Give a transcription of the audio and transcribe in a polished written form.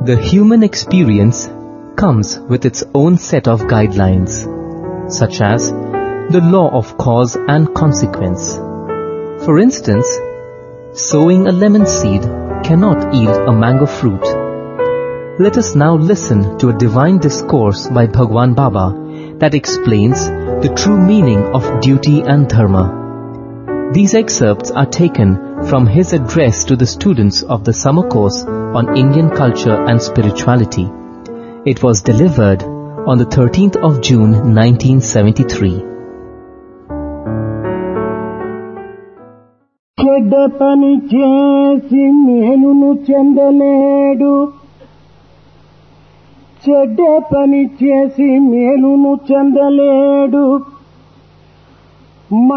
The human experience comes with its own set of guidelines, such as the law of cause and consequence. For instance, sowing a lemon seed cannot yield a mango fruit. Let us now listen to a divine discourse by Bhagwan Baba that explains the true meaning of duty and dharma. These excerpts are taken from his address to the students of the summer course on Indian culture and spirituality. It was delivered on the 13th of June 1973. చెడ్డ పని చేసి మేలును చెందలేడు, చెడ్డ పని చేసి మేలును చెందలేడు.